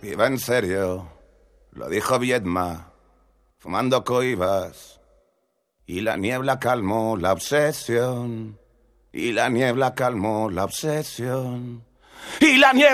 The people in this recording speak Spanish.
Iba en serio, lo dijo Viedma, fumando coibas. Y la niebla calmó la obsesión. Y la niebla calmó la obsesión. Y la niebla